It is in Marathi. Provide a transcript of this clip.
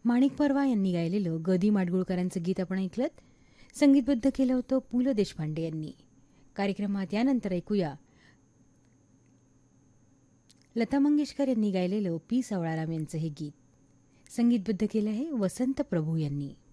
माणिक परवा यांनी गायलेलं गदी माडगुळकरांचं गीत आपण ऐकलं. संगीतबद्ध केलं होतं पु ल देशपांडे यांनी. कार्यक्रमात यानंतर ऐकूया लता मंगेशकर यांनी गायलेलं पी सवळाराम यांचं हे गीत. संगीतबद्ध केलं आहे वसंत प्रभू यांनी.